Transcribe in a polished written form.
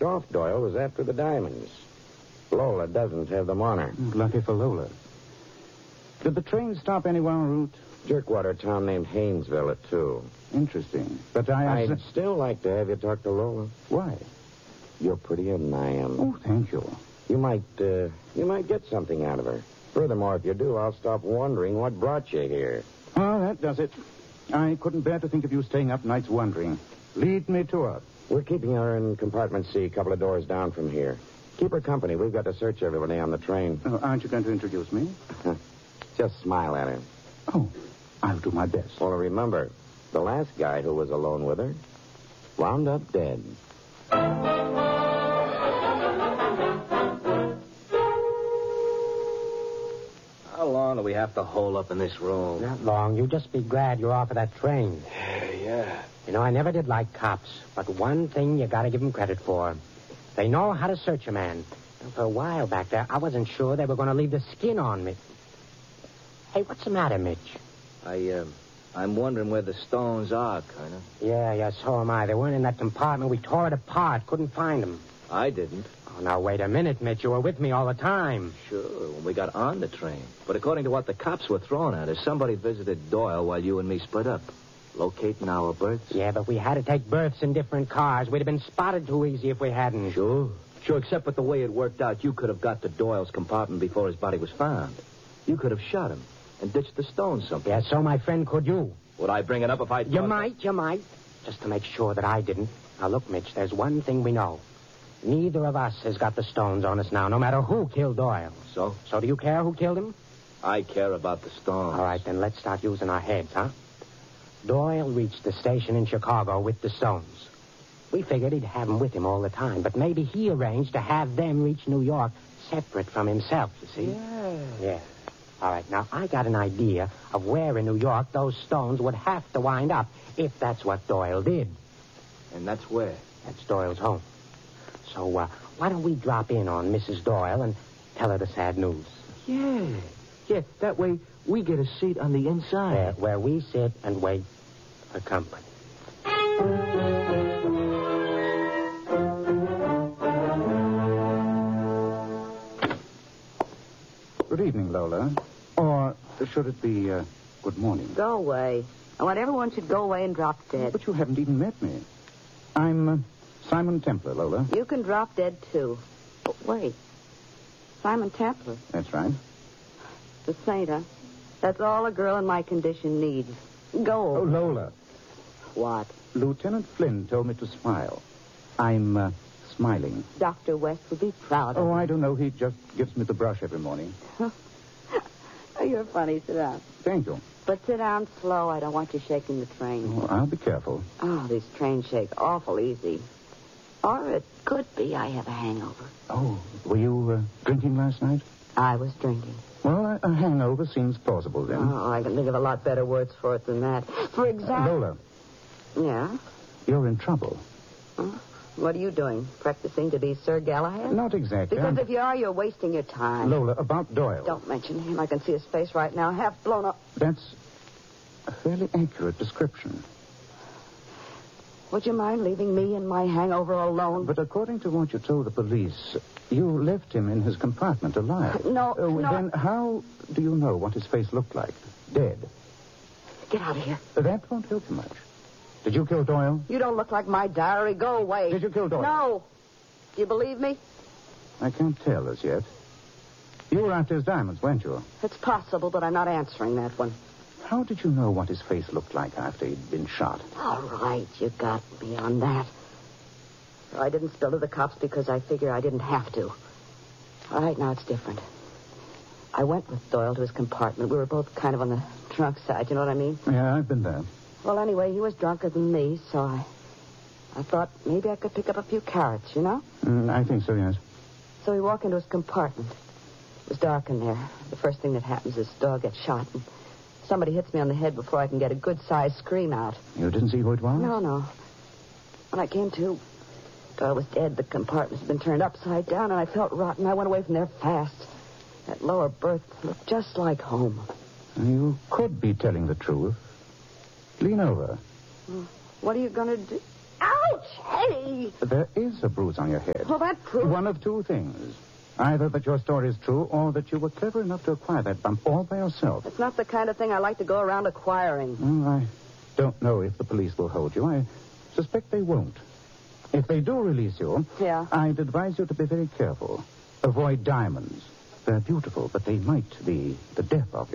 off Doyle was after the diamonds. Lola doesn't have them on her. Lucky for Lola. Did the train stop anywhere en route? Jerkwater town named Haynesville at 2. Interesting. But I'd still like to have you talk to Lola. Why? You're prettier than I am. Oh, thank you. You might get something out of her. Furthermore, if you do, I'll stop wondering what brought you here. Oh, that does it. I couldn't bear to think of you staying up nights wondering. Lead me to her. We're keeping her in compartment C, a couple of doors down from here. Keep her company. We've got to search everybody on the train. Oh, aren't you going to introduce me? Just smile at her. Oh, I'll do my best. Well, remember, the last guy who was alone with her wound up dead. How long do we have to hole up in this room? Not long. You just be glad you're off of that train. Yeah. You know, I never did like cops, but one thing you gotta give them credit for. They know how to search a man. And for a while back there, I wasn't sure they were going to leave the skin on me. Hey, what's the matter, Mitch? I'm wondering where the stones are, kind of. Yeah, so am I. They weren't in that compartment. We tore it apart. Couldn't find them. I didn't. Oh, now, wait a minute, Mitch. You were with me all the time. Sure, when we got on the train. But according to what the cops were throwing at us, somebody visited Doyle while you and me split up. Locating our berths? Yeah, but we had to take berths in different cars. We'd have been spotted too easy if we hadn't. Sure, except with the way it worked out, you could have got to Doyle's compartment before his body was found. You could have shot him and ditched the stones someplace. Yeah, so, my friend, could you? Would I bring it up if I thought... You might. Just to make sure that I didn't. Now, look, Mitch, there's one thing we know. Neither of us has got the stones on us now, no matter who killed Doyle. So? So do you care who killed him? I care about the stones. All right, then let's start using our heads, huh? Doyle reached the station in Chicago with the stones. We figured he'd have them with him all the time, but maybe he arranged to have them reach New York separate from himself, you see? Yeah. All right, now, I got an idea of where in New York those stones would have to wind up if that's what Doyle did. And that's where? That's Doyle's home. So, why don't we drop in on Mrs. Doyle and tell her the sad news? Yeah, that way we get a seat on the inside. Where we sit and wait for company. Good evening, Lola. Or should it be, good morning? Go away. I want everyone should go away and drop dead. But you haven't even met me. I'm, Simon Templar, Lola. You can drop dead, too. But wait. Simon Templar? That's right. The saint, huh? That's all a girl in my condition needs. Go. Oh, Lola. What? Lieutenant Flynn told me to smile. I'm, smiling. Dr. West would be proud of me. Oh, I don't know. He just gives me the brush every morning. Oh, you're funny. Sit down. Thank you. But sit down slow. I don't want you shaking the train. Oh, I'll be careful. Oh, these trains shake awful easy. Or it could be I have a hangover. Oh, were you drinking last night? I was drinking. Well, a hangover seems plausible then. Oh, I can think of a lot better words for it than that. For example... Lola. Yeah? You're in trouble. Huh? What are you doing? Practicing to be Sir Galahad? Not exactly. Because if you are, you're wasting your time. Lola, about Doyle. Don't mention him. I can see his face right now, half blown up. That's a fairly accurate description. Would you mind leaving me and my hangover alone? But according to what you told the police, you left him in his compartment alive. No. Then how do you know what his face looked like? Dead. Get out of here. That won't help you much. Did you kill Doyle? You don't look like my diary. Go away. Did you kill Doyle? No. Do you believe me? I can't tell as yet. You were after his diamonds, weren't you? It's possible, but I'm not answering that one. How did you know what his face looked like after he'd been shot? All right, you got me on that. I didn't spill to the cops because I figured I didn't have to. All right, now it's different. I went with Doyle to his compartment. We were both kind of on the drunk side, you know what I mean? Yeah, I've been there. Well, anyway, he was drunker than me, so I thought maybe I could pick up a few carrots, you know? I think so, yes. So we walk into his compartment. It was dark in there. The first thing that happens is Doyle gets shot, and somebody hits me on the head before I can get a good-sized scream out. You didn't see who it was? No. When I came to, Doyle was dead. The compartment had been turned upside down, and I felt rotten. I went away from there fast. That lower berth looked just like home. You could be telling the truth. Lean over. What are you going to do? Ouch! Hey! There is a bruise on your head. Well, that proves... One of two things. Either that your story is true or that you were clever enough to acquire that bump all by yourself. It's not the kind of thing I like to go around acquiring. Well, I don't know if the police will hold you. I suspect they won't. If they do release you, Yeah? I'd advise you to be very careful. Avoid diamonds. They're beautiful, but they might be the death of you.